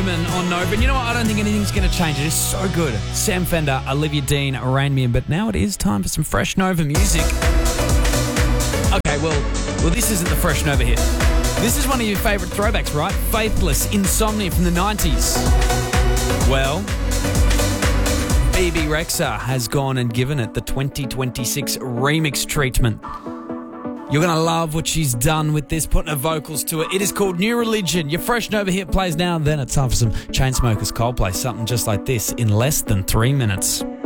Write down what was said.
On Nova. And you know what? I don't think anything's going to change. It is so good. Sam Fender, Olivia Dean, Rain Me In. But now it is time for some Fresh Nova music. Okay, well, this isn't the Fresh Nova hit. This is one of your favourite throwbacks, right? Faithless, Insomnia from the 90s. Well, BB Rexa has gone and given it the 2026 remix treatment. You're going to love what she's done with this, putting her vocals to it. It is called New Religion. Your Fresh Nova hit plays now, and then it's time for some Chainsmokers Coldplay, something just like this in less than 3 minutes.